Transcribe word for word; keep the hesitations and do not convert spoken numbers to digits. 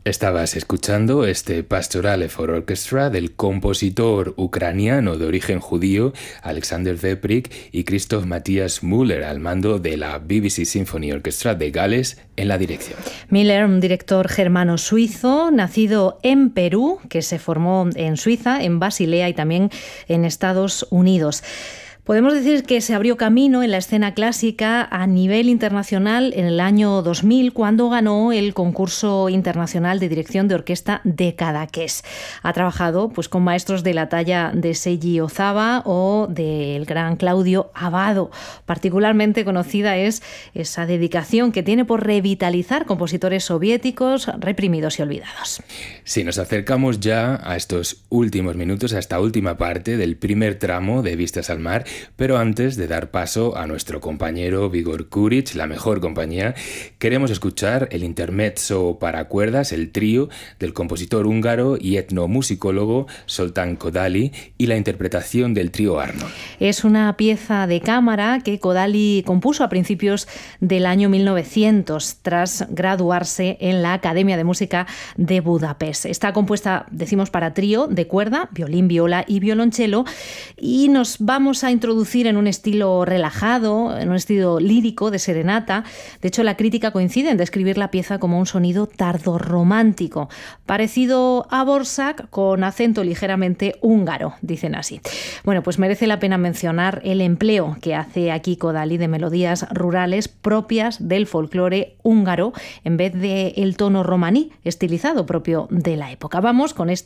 Estabas escuchando este Pastorale for Orchestra del compositor ucraniano de origen judío Alexander Veprik y Christoph Matthias Müller al mando de la B B C Symphony Orchestra de Gales en la dirección. Müller, un director germano-suizo, nacido en Perú, que se formó en Suiza, en Basilea y también en Estados Unidos. Podemos decir que se abrió camino en la escena clásica a nivel internacional en el año dos mil, cuando ganó el concurso internacional de dirección de orquesta de Cadaqués. Ha trabajado pues, con maestros de la talla de Seiji Ozawa o del gran Claudio Abbado. Particularmente conocida es esa dedicación que tiene por revitalizar compositores soviéticos reprimidos y olvidados. Sí, nos acercamos ya a estos últimos minutos, a esta última parte del primer tramo de Vistas al Mar. Pero antes de dar paso a nuestro compañero Vigor Kuric, la mejor compañía, queremos escuchar el intermezzo para cuerdas, el trío del compositor húngaro y etnomusicólogo Zoltán Kodály y la interpretación del trío Arnold. Es una pieza de cámara que Kodály compuso a principios del año mil novecientos, tras graduarse en la Academia de Música de Budapest. Está compuesta, decimos, para trío de cuerda, violín, viola y violonchelo, y nos vamos a introducir en un estilo relajado, en un estilo lírico de serenata. De hecho, la crítica coincide en describir la pieza como un sonido tardorromántico, parecido a Borsak con acento ligeramente húngaro, dicen así. Bueno, pues merece la pena mencionar el empleo que hace aquí Kodály de melodías rurales propias del folclore húngaro en vez del tono romaní estilizado propio de la época. Vamos con este